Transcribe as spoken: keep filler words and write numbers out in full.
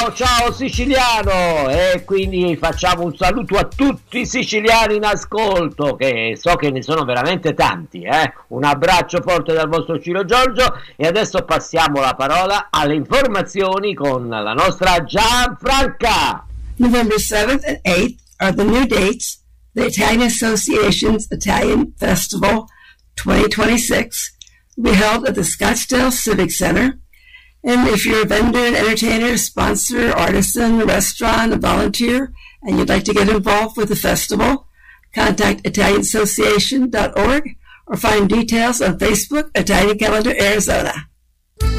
Ciao, ciao siciliano! E quindi facciamo un saluto a tutti i siciliani in ascolto, che so che ne sono veramente tanti, eh? Un abbraccio forte dal vostro Ciro Giorgio e adesso passiamo la parola alle informazioni con la nostra Gianfranca. November seventh and eighth are the new dates. The Italian Association's Italian Festival twenty twenty-six will be held at the Scottsdale Civic Center. And if you're a vendor, an entertainer, sponsor, artisan, a restaurant, a volunteer, and you'd like to get involved with the festival, contact Italian Association dot org or find details on Facebook, Italian Calendar Arizona.